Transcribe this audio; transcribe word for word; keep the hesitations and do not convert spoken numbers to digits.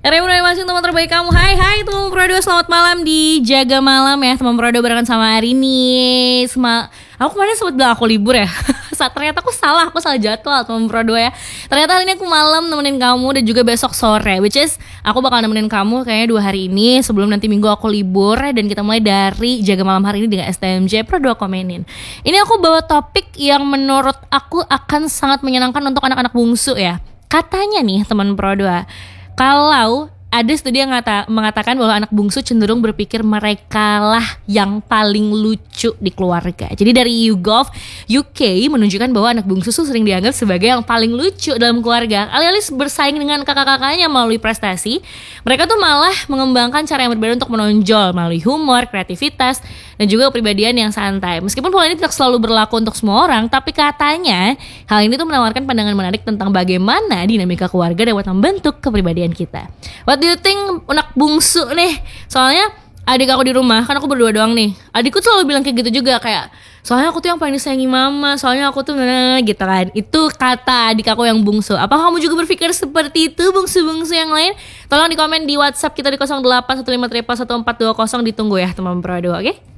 Terima kasih teman terbaik kamu. Hai hai teman Prodo, selamat malam di Jaga Malam ya teman Prodo barengan sama Arini. Sema Aku kemarin sempat bilang aku libur ya. Saat ternyata aku salah, aku salah jadwal teman Prodo ya. Ternyata hari ini aku malam nemenin kamu dan juga besok sore, which is aku bakal nemenin kamu kayaknya dua hari ini sebelum nanti minggu aku libur. Dan kita mulai dari Jaga Malam hari ini dengan S T M J Prodo Komenin. Ini aku bawa topik yang menurut aku akan sangat menyenangkan untuk anak-anak bungsu ya. Katanya nih teman Prodo, kalau ada studi yang ngata, mengatakan bahwa anak bungsu cenderung berpikir mereka lah yang paling lucu di keluarga. Jadi dari YouGov U K menunjukkan bahwa anak bungsu sering dianggap sebagai yang paling lucu dalam keluarga. Alih-alih bersaing dengan kakak-kakaknya melalui prestasi, mereka tuh malah mengembangkan cara yang berbeda untuk menonjol melalui humor, kreativitas, dan juga kepribadian yang santai. Meskipun pola ini tidak selalu berlaku untuk semua orang, tapi katanya hal ini tuh menawarkan pandangan menarik tentang bagaimana dinamika keluarga dapat membentuk kepribadian kita. What do you think anak bungsu nih? Soalnya adik aku di rumah, kan aku berdua doang nih. Adikku tuh selalu bilang kayak gitu juga, kayak soalnya aku tuh yang paling disayangi mama, soalnya aku tuh nah, gitu kan. Itu kata adik aku yang bungsu. Apa kamu juga berpikir seperti itu bungsu-bungsu yang lain? Tolong di komen di WhatsApp kita di nol delapan satu lima tiga satu empat dua nol. Ditunggu ya teman Prodo, oke? Okay?